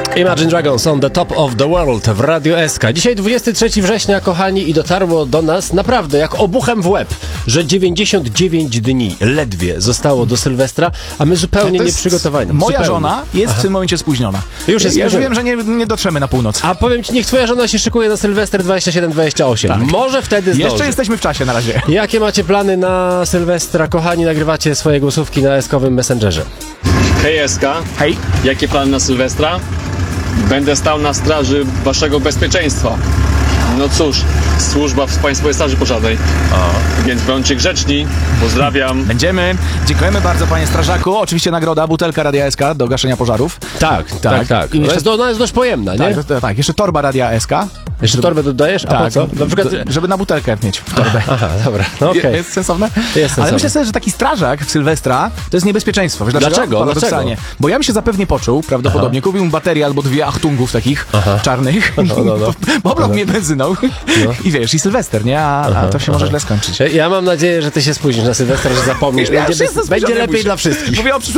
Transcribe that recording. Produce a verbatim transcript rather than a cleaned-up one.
Imagine Dragons on the top of the world w Radio S K. Dzisiaj dwudziestego trzeciego września, kochani, i dotarło do nas naprawdę jak obuchem w łeb, że dziewięćdziesiąt dziewięć dni ledwie zostało do Sylwestra, a my zupełnie nieprzygotowani. Moja zupełnie. żona jest Aha. w tym momencie spóźniona. Już jest ja już spóźniona. wiem, że nie, nie dotrzemy na północ. A powiem ci, niech twoja żona się szykuje na Sylwester dwadzieścia siedem dwadzieścia osiem. Tak. Może wtedy zdąży. Jeszcze jesteśmy w czasie na razie. Jakie macie plany na Sylwestra, kochani? Nagrywacie swoje głosówki na eskowym Messengerze. Hej S K, hej. Jakie plany na Sylwestra? Będę stał na straży waszego bezpieczeństwa. No cóż, służba w Państwowej Straży Pożarnej. O. Więc bądźcie grzeczni. Pozdrawiam. Będziemy. Dziękujemy bardzo, panie strażaku. Oczywiście nagroda, butelka Radia S K do gaszenia pożarów. Tak, tak, tak. tak. I Ona, jeszcze... jest, ona jest dość pojemna, tak, nie? To, tak, jeszcze torba Radia S K. Jeszcze żeby... torbę dodajesz? A tak, po co? Na przykład... żeby na butelkę mieć w torbę. Aha, dobra. No, okay. Jest sensowne? Jest sensowne. Ale myślę sobie, że taki strażak w Sylwestra to jest niebezpieczeństwo. Wiesz dlaczego? Dlaczego? Paradoksalnie. Dlaczego? Bo ja bym się zapewnie poczuł, prawdopodobnie. Aha. Kupiłbym baterię albo dwie achtungów takich Aha. czarnych. No, no, no. Poblał no. mnie benzyną. No. I wiesz, i Sylwester, nie? A, a to się aha. może źle skończyć. Ja mam nadzieję, że ty się spóźnisz na Sylwestra, że zapomnisz. Ja będzie bez... będzie lepiej muszę. dla wszystkich. Mówię o przyszłym